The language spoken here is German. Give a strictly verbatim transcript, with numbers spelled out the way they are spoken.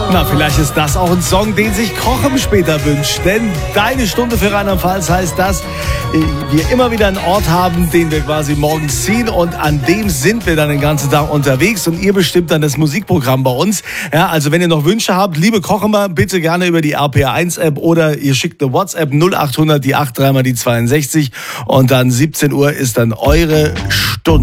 Na, vielleicht ist das auch ein Song, den sich Kochem später wünscht. Denn deine Stunde für Rheinland-Pfalz heißt, dass wir immer wieder einen Ort haben, den wir quasi morgens ziehen. Und an dem sind wir dann den ganzen Tag unterwegs. Und ihr bestimmt dann das Musikprogramm bei uns. Ja, also wenn ihr noch Wünsche habt, liebe Kochemer, bitte gerne über die R P R eins App oder ihr schickt eine WhatsApp null achthundert, die acht, dreimal die zweiundsechzig. Und dann siebzehn Uhr ist dann eure Stunde.